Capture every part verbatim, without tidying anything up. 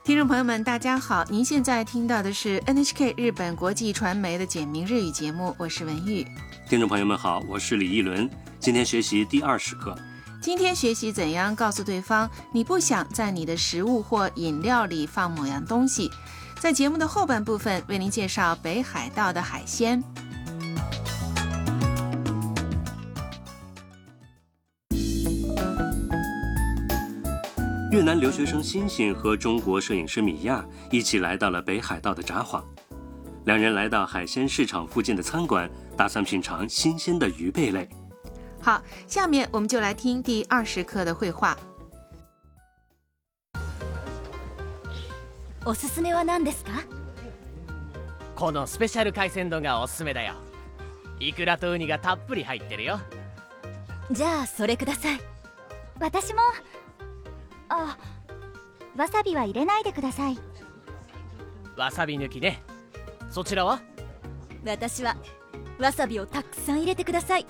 听众朋友们大家好，您现在听到的是 N H K 日本国际传媒的简明日语节目，我是文玉。 听众朋友们好，我是李一伦，今天学习第二十课。 今天学习怎样告诉对方你不想在你的食物或饮料里放某样东西。在节目的后半部分为您介绍北海道的海鲜。 越南留学生欣欣和中国摄影师米娅一起来到了北海道的札幌，两人来到海鲜市场附近的餐馆，打算品尝新鲜的鱼贝类。 好，下面我们就来听第二十课的绘画。 おすすめは何ですか？ このスペシャル海鮮丼がおすすめだよ。イクラとウニがたっぷり入ってるよ。 じゃあそれください。 私も。あ、わさびは入れないでください。 わさび抜きね。そちらは？ 私はわさびをたくさん入れてください。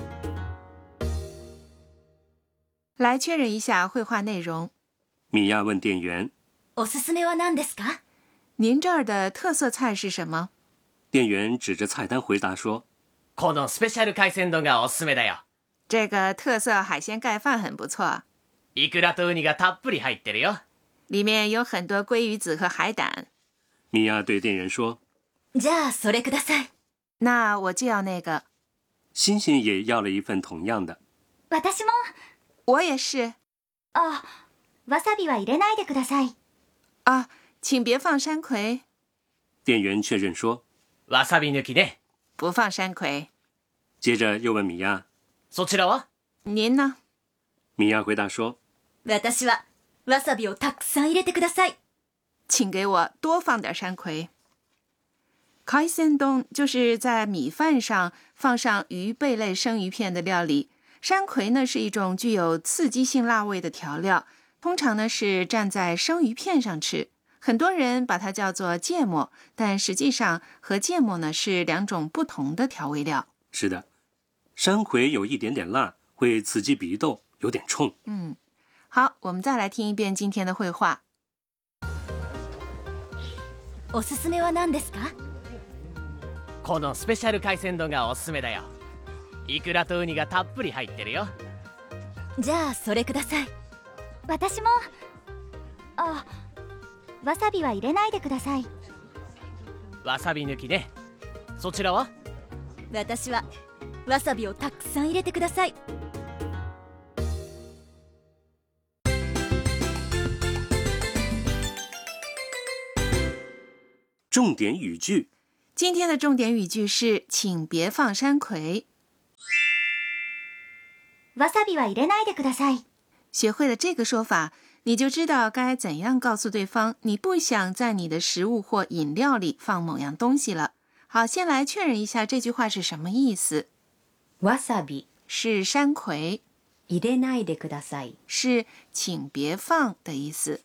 来确认一下绘画内容。 米娅问店员： おすすめは何ですか？ 您这儿的特色菜是什么？ 店员指着菜单回答说： このスペシャル海鮮丼がおすすめだよ。 这个特色海鲜盖饭很不错。 イクラとウニがたっぷり入ってるよ。 里面有很多鲑鱼子和海胆。 米娅对店员说： じゃあそれください。 那我就要那个。 欣欣也要了一份同样的。 私も。 我也是。 あ、わさびは入れないでください。 啊，请别放山葵。 店员确认说： わさび抜きね。 不放山葵。 接着又问米娅： そちらは？ 您呢？ 米娅回答说： 私はわさびをたくさん入れてください。 请给我多放点山葵。海鮮丼就是在米饭上放上鱼贝类生鱼片的料理。山葵呢是一种具有刺激性辣味的调料，通常呢是蘸在生鱼片上吃。很多人把它叫做芥末，但实际上和芥末呢是两种不同的调味料。 是的，山葵有一点点辣，会刺激鼻窦，有点冲。 嗯，好，我们再来听一遍今天的绘画。 おすすめは何ですか？ このスペシャル海鮮丼がおすすめだよ。イクラとウニがたっぷり入ってるよ。 じゃあそれください。 私も。あ、わさびは入れないでください。 わさび抜きね。そちらは？ 私はわさびをたくさん入れてください。 重点语句。 今天的重点语句是请别放山葵。 わさびは入れないでください。 学会了这个说法，你就知道该怎样告诉对方你不想在你的食物或饮料里放某样东西了。好，先来确认一下这句话是什么意思。 わさび是山葵， 入れないでください是请别放的意思。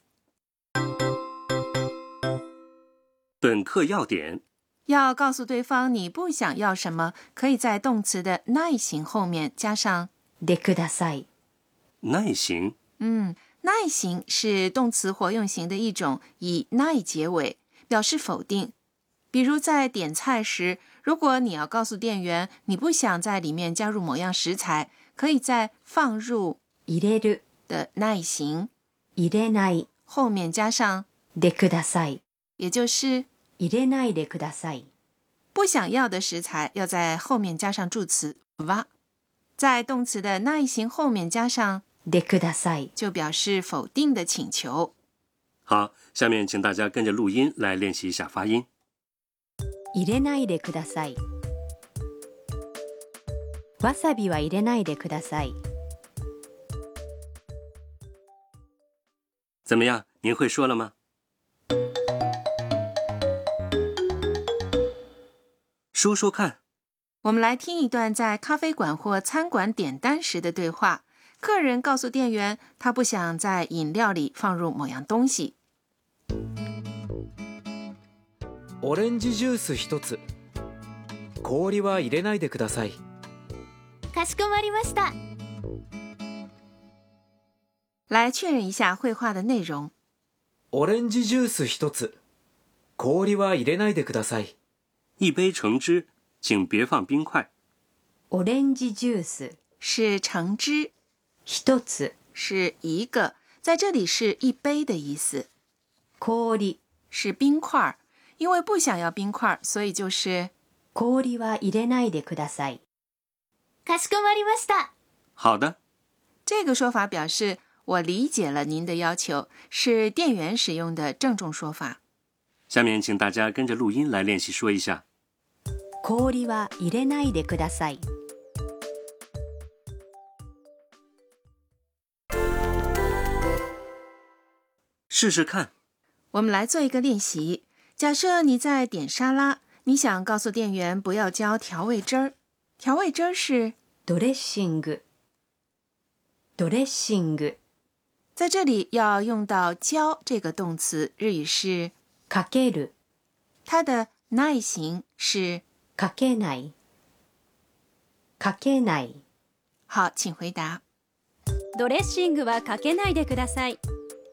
本课要点： 要告诉对方你不想要什么，可以在动词的ない形后面加上でください。 耐形。 嗯，ない形是动词活用型的一种，以ない结尾，表示否定。比如在点菜时，如果你要告诉店员你不想在里面加入某样食材，可以在放入入れる的ない形入れない后面加上でください， 也就是入れないでください。 不想要的食材要在后面加上助词は，在动词的ない形后面加上でください， 就表示否定的请求。 好，下面请大家跟着录音来练习一下发音。 入れないでください。わさびは入れないでください。 怎么样？您会说了吗？说说看。 我们来听一段在咖啡馆或餐馆点单时的对话。客人告诉店员，他不想在饮料里放入某样东西。 オレンジジュース一つ。氷は入れないでください。 かしこまりました。 来确认一下绘画的内容。 オレンジジュース一つ。氷は入れないでください。 一杯橙汁，请别放冰块。 オレンジジュース是橙汁， 一つ是一个，在这里是一杯的意思。 氷是冰块，因为不想要冰块，所以就是氷は入れないでください。 かしこまりました。 好的， 这个说法表示我理解了您的要求，是店员使用的郑重说法。 下面请大家跟着录音来练习说一下。 氷は入れないでください。 试试看。 我们来做一个练习。假设你在点沙拉，你想告诉店员不要浇调味汁儿，调味汁儿是ドレッシングドレッシング。 在这里要用到浇这个动词，日语是かける它的耐形是かけないかけない。 好，请回答。 ドレッシングはかけないでください。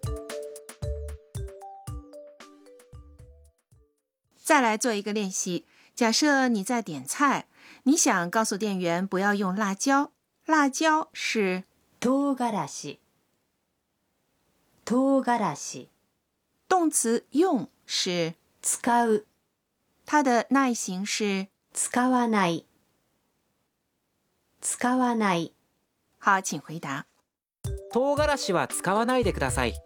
再来做一个练习。假设你在点菜，你想告诉店员不要用辣椒，辣椒是唐辛子唐辛子。 动词用是使う它的耐形是使わない使わない。 好，请回答。 唐辛子は使わないでください。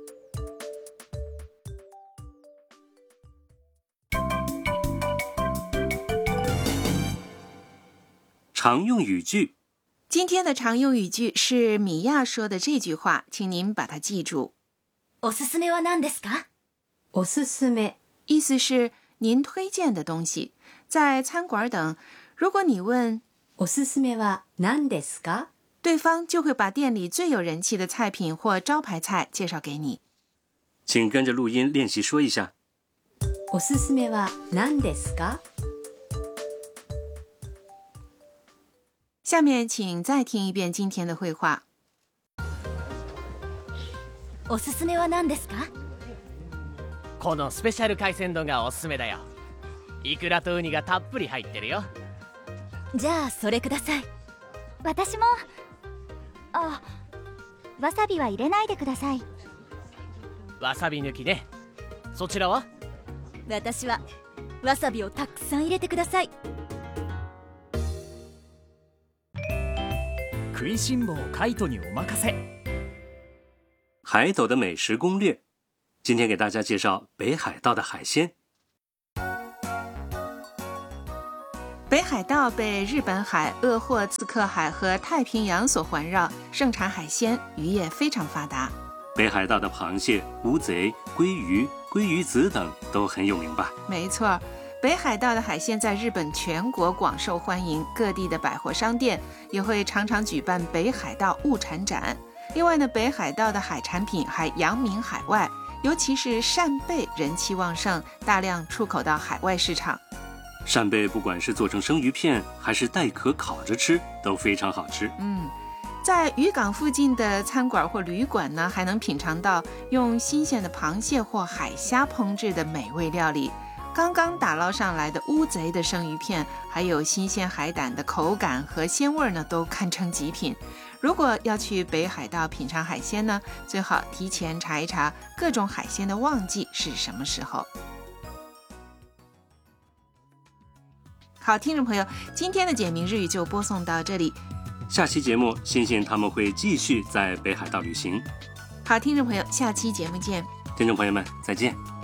常用语句。 今天的常用语句是米娅说的这句话，请您把它记住。 おすすめは何ですか？ おすすめ意思是您推荐的东西。在餐馆等，如果你问おすすめは何ですか， 对方就会把店里最有人气的菜品或招牌菜介绍给你。 请跟着录音练习说一下。 おすすめは何ですか。 下面请再听一遍今天的绘画。 おすすめは何ですか？ このスペシャル海鮮丼がおすすめだよ。イクラとウニがたっぷり入ってるよ。 じゃあそれください。私も。あ、わさびは入れないでください。 わさび抜きね。そちらは？ 私はわさびをたくさん入れてください。 食いしん坊カイトにお任せ。 海斗的美食攻略，今天给大家介绍北海道的海鲜。 北海道被日本海、鄂霍次克海和太平洋所环绕，盛产海鲜，渔业非常发达。 北海道的螃蟹、乌贼、鲑鱼、鲑鱼子等都很有名吧？ 没错，北海道的海鲜在日本全国广受欢迎，各地的百货商店也会常常举办北海道物产展。另外呢，北海道的海产品还扬名海外，尤其是扇贝人气旺盛，大量出口到海外市场。 扇贝不管是做成生鱼片，还是带壳烤着吃，都非常好吃。 嗯，在渔港附近的餐馆或旅馆呢，还能品尝到用新鲜的螃蟹或海虾烹制的美味料理。刚刚打捞上来的乌贼的生鱼片，还有新鲜海胆的口感和鲜味呢，都堪称极品。如果要去北海道品尝海鲜呢，最好提前查一查各种海鲜的旺季是什么时候。好，听众朋友，今天的简明日语就播送到这里。 下期节目，欣欣他们会继续在北海道旅行。 好，听众朋友，下期节目见。 听众朋友们，再见。